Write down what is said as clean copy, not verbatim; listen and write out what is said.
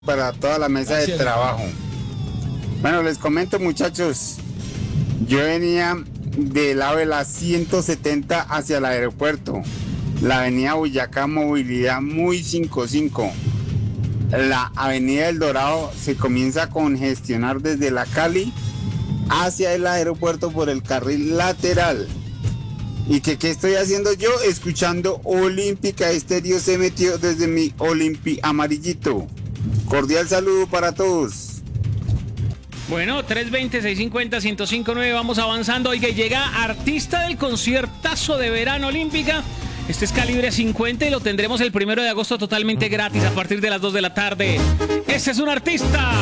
para toda la mesa de trabajo. Bueno, les comento, muchachos, yo venía del lado de la 170 hacia el aeropuerto, la avenida Boyacá, movilidad muy 55. La avenida El Dorado se comienza a congestionar desde la Cali hacia el aeropuerto por el carril lateral. ¿Y qué estoy haciendo yo? Escuchando Olímpica Estéreo, se metió desde mi Olimpi amarillito. Cordial saludo para todos. Bueno, 320-650-1059, vamos avanzando. Oiga, llega artista del conciertazo de verano Olímpica. Este es Calibre 50 y lo tendremos el 1 de agosto totalmente gratis a partir de las 2 de la tarde. Este es un artista.